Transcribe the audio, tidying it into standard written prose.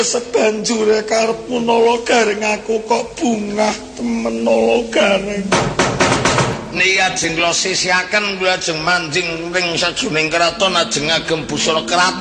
Sebanjure karepmu nolo garing aku kok bungah temen nolo garing. Niki ajeng kula sisiaken kula ajeng manjing ring sajroning kraton ajeng ngagem busana kraton.